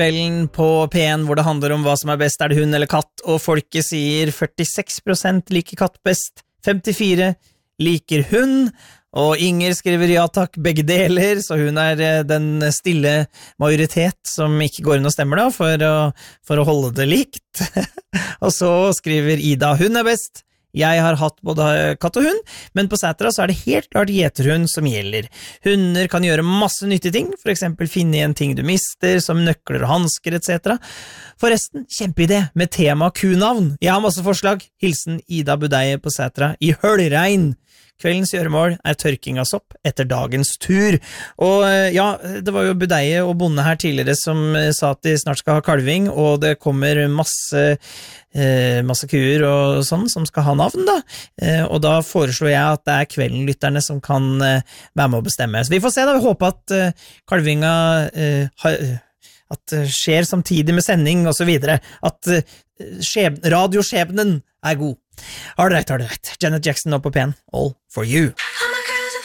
Kvelden på P1 hvor det handler om hva som best, det hund eller katt, og folket sier 46% liker katt best, 54% liker hund, og Inger skriver ja takk, begge deler, så hun den stille majoritet som ikke går inn og stemmer da, for å holde det likt. Og så skriver Ida, hund best. Jeg har hatt både katt og hund, men på Sætra så det helt klart gjeterhund som gjelder. Hunder kan gjøre masse nyttige ting, for eksempel finne igjen ting du mister, som nøkler og handsker, etc. Forresten, kjempeidé med tema kunavn. Jeg har masse forslag. Hilsen Ida Budeie på Sætra i Hølregn. Kveldens gjøremål tørking av sopp etter dagens tur. Og ja, det var jo Budeie og Bonde her tidligere som sa at de snart skal ha kalving, og det kommer masse kuer og sånn som skal ha navn da. Og da foreslår jeg at det kveldenlytterne som kan være med å bestemme. Så vi får se da, vi håper at kalvinga at skjer samtidig med sending og så videre, at radioskjebnen god. All right. Janet Jackson nå på P1, All for You.